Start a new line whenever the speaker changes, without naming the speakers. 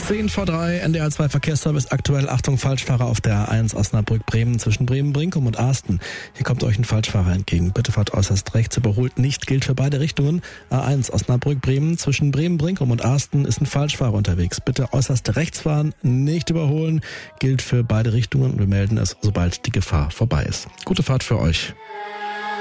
10 vor 3, NDR 2 Verkehrsservice. Aktuell, Achtung, Falschfahrer auf der A1 Osnabrück-Bremen zwischen Bremen-Brinkum und Asten. Hier kommt euch ein Falschfahrer entgegen. Bitte fahrt äußerst rechts, überholt nicht, gilt für beide Richtungen. A1 Osnabrück-Bremen zwischen Bremen-Brinkum und Asten ist ein Falschfahrer unterwegs. Bitte äußerst rechts fahren, nicht überholen, gilt für beide Richtungen. Wir melden es, sobald die Gefahr vorbei ist. Gute Fahrt für euch.